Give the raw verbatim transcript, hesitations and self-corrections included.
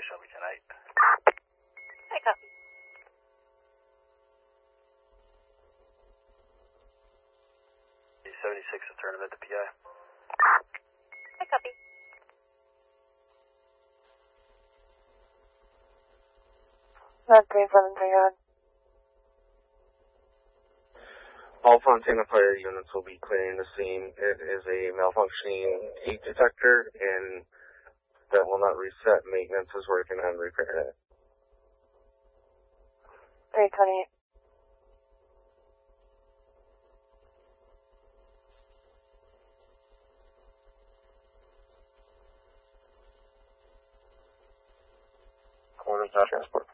Shelby tonight. I copy. seventy-six is tournament to P I. I copy. Not three seven three on. All Fontana Fire units will be clearing the scene. It is a malfunctioning heat detector, and that will not reset. Maintenance is working on repairing it. three twenty-eight. Quarters, not transport.